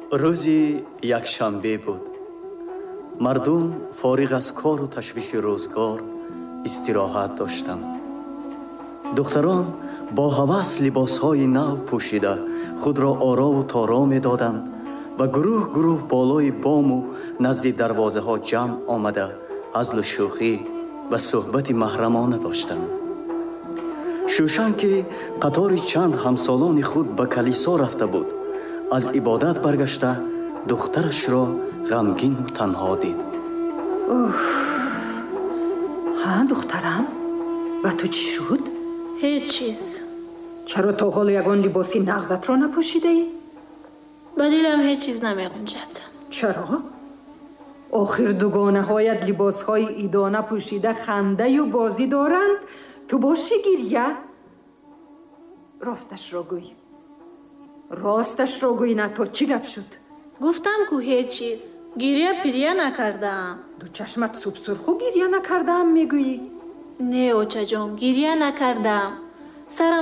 рӯзи якшанбе буд. мардум фориғ аз кору ташвиши рӯзгор истироҳат доштанд. духтарон бо ҳавас либосҳои нав пӯшида худро орову торо медоданд ва гурӯҳ гурӯҳ болои бому назди дарвозаҳо ҷамъ омада ҳазлу шӯхӣ ва суҳбати маҳрамона доштанд. шӯшан ки қатори чанд ҳамсолони худ ба калисо рафта буд, аз ибодат баргашта духтарашро ғамгину танҳо дид. ҳа духтарам, ба ту чӣ шуд? ҳеҷ чиз. чаро то ҳоло ягон либоси нағзатро напӯшидаӣ? ба дилам ҳеҷ чиз намеғунҷад. чаро? охир дугонаҳоят либосҳои идона пӯшида хандаю бозӣ доранд, ту боши гирья? росташро гӯй, на то чӣ гап шуд? гуфтам ку ҳеҷ чиз. гирья пирья накардаам. ду чашмат субсурху гирья накардаам мегӯӣ? Не очаҷон, гирья накардаам. Сарам